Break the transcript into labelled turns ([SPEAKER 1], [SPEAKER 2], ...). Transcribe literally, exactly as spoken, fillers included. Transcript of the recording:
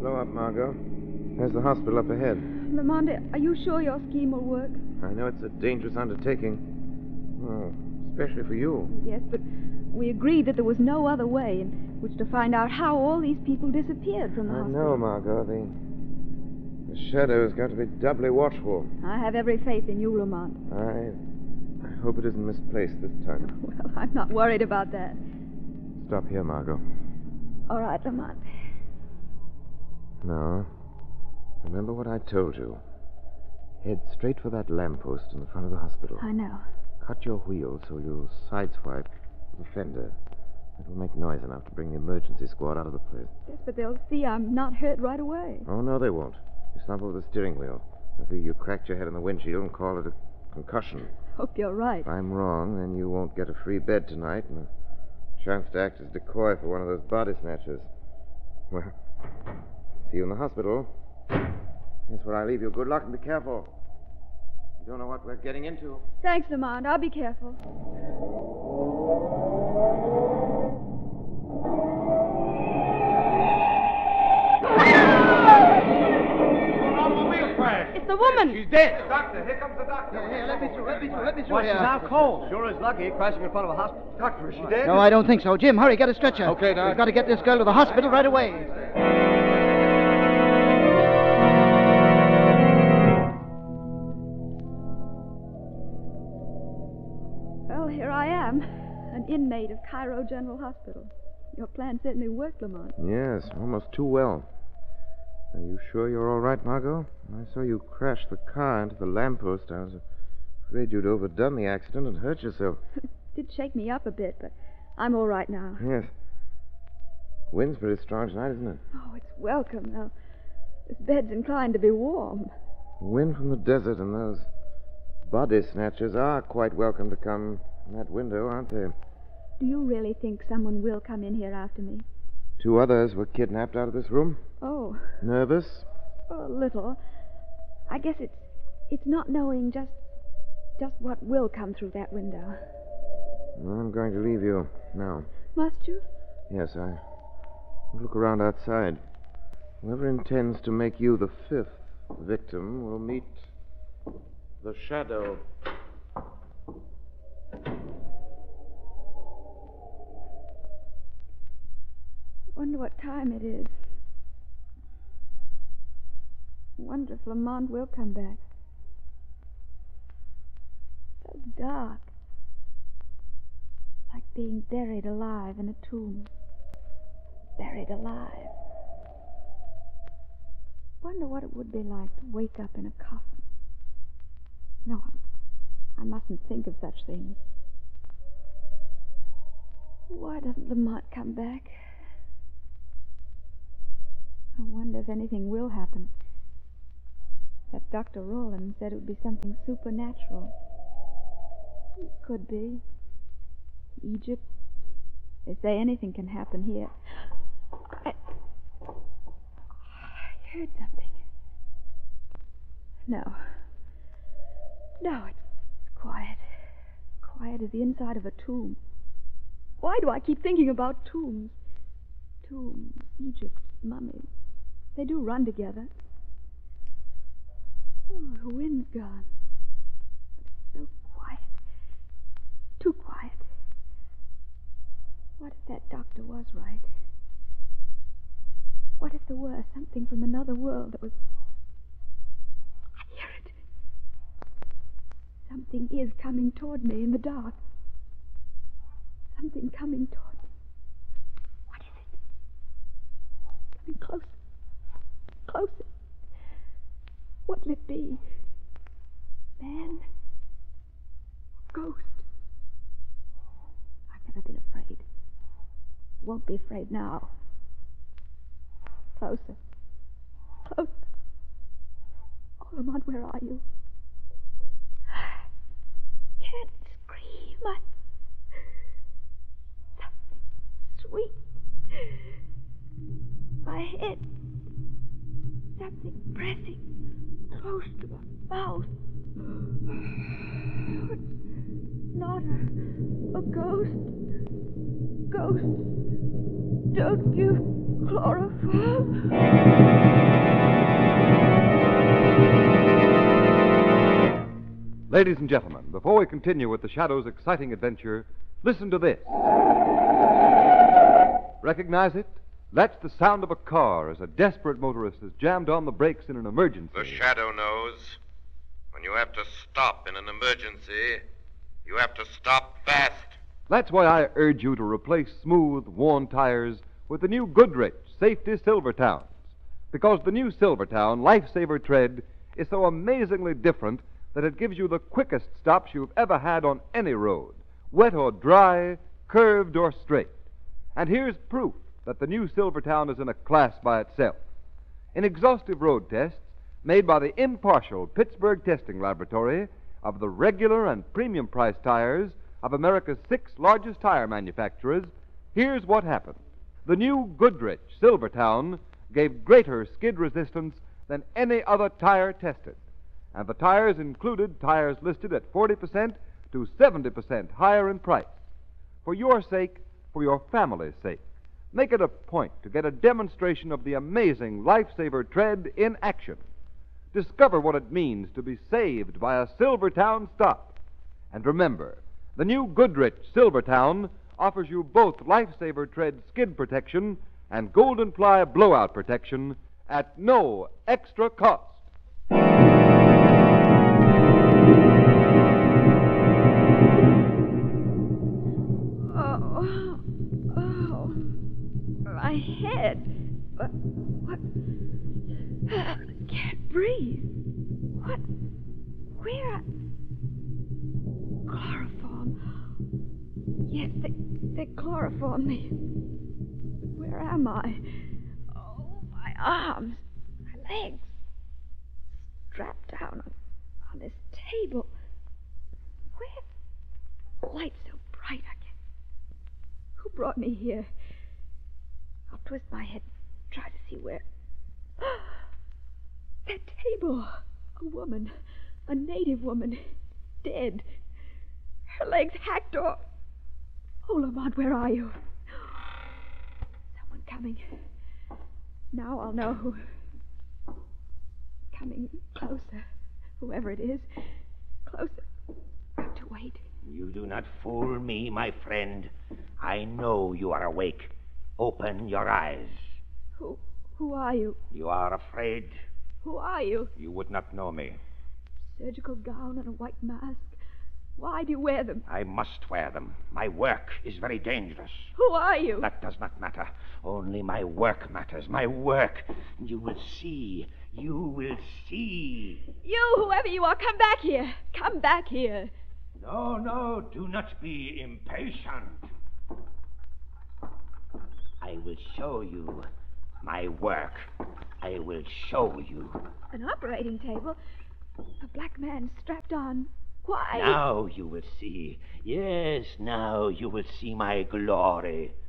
[SPEAKER 1] Slow up, Margot. There's the hospital up ahead.
[SPEAKER 2] Lamont, are you sure your scheme will work?
[SPEAKER 1] I know it's a dangerous undertaking. Oh, especially for you.
[SPEAKER 2] Yes, but we agreed that there was no other way in which to find out how all these people disappeared from the
[SPEAKER 1] I
[SPEAKER 2] hospital.
[SPEAKER 1] know, Margot. The, the shadow's got to be doubly watchful.
[SPEAKER 2] I have every faith in you, Lamont.
[SPEAKER 1] I, I hope it isn't misplaced this time.
[SPEAKER 2] Well, I'm not worried about that.
[SPEAKER 1] Stop here, Margot.
[SPEAKER 2] All right, Lamont.
[SPEAKER 1] No. Remember what I told you. Head straight for that lamppost in the front of the hospital.
[SPEAKER 2] I know.
[SPEAKER 1] Cut your wheel so you'll sideswipe the fender. It will make noise enough to bring the emergency squad out of the place.
[SPEAKER 2] Yes, but they'll see I'm not hurt right away.
[SPEAKER 1] Oh, no, they won't. You slump over the steering wheel. I figure you cracked your head in the windshield and call it a concussion.
[SPEAKER 2] Hope you're right.
[SPEAKER 1] If I'm wrong, then you won't get a free bed tonight and a chance to act as decoy for one of those body snatchers. Well, see you in the hospital. Here's where I leave you. Good luck and be careful. You don't know what we're getting into.
[SPEAKER 2] Thanks, Lamont. I'll be careful.
[SPEAKER 3] Automobile crash.
[SPEAKER 2] It's the woman.
[SPEAKER 3] She's dead.
[SPEAKER 1] Doctor, here comes the doctor.
[SPEAKER 4] Hey, hey, let me through, let me through, let me through.
[SPEAKER 3] Why, she's
[SPEAKER 4] here.
[SPEAKER 3] out cold.
[SPEAKER 5] Sure is lucky, crashing in front of a hospital.
[SPEAKER 1] Doctor, is she dead?
[SPEAKER 4] No, I don't think so. Jim, hurry, get a stretcher.
[SPEAKER 3] Okay, Doc.
[SPEAKER 4] We've got to get this girl to the hospital right away.
[SPEAKER 2] Well, here I am, an inmate of Cairo General Hospital. Your plan certainly worked, Lamont.
[SPEAKER 1] Yes, almost too well. Are you sure you're all right, Margot? I saw you crash the car into the lamppost. I was afraid you'd overdone the accident and hurt yourself.
[SPEAKER 2] It did shake me up a bit, but I'm all right now.
[SPEAKER 1] Yes. Wind's pretty strong tonight, isn't it?
[SPEAKER 2] Oh, it's welcome. Now, this bed's inclined to be warm.
[SPEAKER 1] Wind from the desert and those body snatchers are quite welcome to come in that window, aren't they?
[SPEAKER 2] Do you really think someone will come in here after me?
[SPEAKER 1] Two others were kidnapped out of this room.
[SPEAKER 2] Oh,
[SPEAKER 1] Nervous?
[SPEAKER 2] a little. I guess it's it's not knowing just just what will come through that window.
[SPEAKER 1] I'm going to leave you now.
[SPEAKER 2] Must you?
[SPEAKER 1] Yes, I will look around outside. Whoever intends to make you the fifth victim will meet the shadow.
[SPEAKER 2] Wonder what time it is. Wonder if Lamont will come back. So dark. Like being buried alive in a tomb. Buried alive. Wonder what it would be like to wake up in a coffin. No, I mustn't think of such things. Why doesn't Lamont come back? I wonder if anything will happen. That Doctor Rowland said it would be something supernatural. It could be. Egypt. They say anything can happen here. I, I heard something. No. No, it's, it's quiet. Quiet as the inside of a tomb. Why do I keep thinking about tombs? Tombs, Egypt, mummies. They do run together. Oh, the wind's gone. But it's so quiet. Too quiet. What if that doctor was right? What if there were something from another world that was... I hear it. Something is coming toward me in the dark. Something coming toward me. What is it? Coming closer. Closer. What'll it be? Man? Ghost? I've never been afraid. I won't be afraid now. Closer. Closer. Oh, Lamont, where are you? I can't scream. I... Something sweet. My head. Something pressing close to my mouth. It's not a, a ghost. Ghost, don't give chloroform.
[SPEAKER 6] Ladies and gentlemen, before we continue with the Shadow's exciting adventure, listen to this. Recognize it? That's the sound of a car as a desperate motorist has jammed on the brakes in an emergency.
[SPEAKER 1] The Shadow knows when you have to stop in an emergency, you have to stop fast.
[SPEAKER 6] That's why I urge you to replace smooth, worn tires with the new Goodrich Safety Silvertowns. Because the new Silvertown Lifesaver Tread is so amazingly different that it gives you the quickest stops you've ever had on any road, wet or dry, curved or straight. And here's proof that the new Silvertown is in a class by itself. In exhaustive road tests made by the impartial Pittsburgh Testing Laboratory of the regular and premium price tires of America's six largest tire manufacturers, here's what happened. The new Goodrich Silvertown gave greater skid resistance than any other tire tested. And the tires included tires listed at forty percent to seventy percent higher in price. For your sake, for your family's sake, make it a point to get a demonstration of the amazing Lifesaver Tread in action. Discover what it means to be saved by a Silvertown stop. And remember, the new Goodrich Silvertown offers you both Lifesaver Tread skid protection and Golden Ply blowout protection at no extra cost.
[SPEAKER 2] Oh, oh, my head. What? What? I can't breathe. What? Where? Chloroform. Yes, they, they chloroformed me. Where am I? Oh, my arms, my legs, strapped down on, on this table. Where? The light's so bright I can't. Who brought me here? I'll twist my head, try to see where. That table. A woman, a native woman, dead. Her legs hacked off. Oh, Lamont, where are you? Someone coming. Now I'll know who. Coming closer. Whoever it is. Closer. Got to wait.
[SPEAKER 3] You do not fool me, my friend. I know you are awake. Open your eyes.
[SPEAKER 2] Who who are you?
[SPEAKER 3] You are afraid?
[SPEAKER 2] Who are you?
[SPEAKER 3] You would not know me.
[SPEAKER 2] Surgical gown and a white mask. Why do you wear them?
[SPEAKER 3] I must wear them. My work is very dangerous.
[SPEAKER 2] Who are you?
[SPEAKER 3] That does not matter. Only my work matters. My work. You will see. You will see.
[SPEAKER 2] You, whoever you are, come back here. Come back here.
[SPEAKER 3] No, no, do not be impatient. I will show you my work. I will show you.
[SPEAKER 2] An operating table? A black man strapped on. Why?
[SPEAKER 3] Now you will see. Yes, now you will see my glory.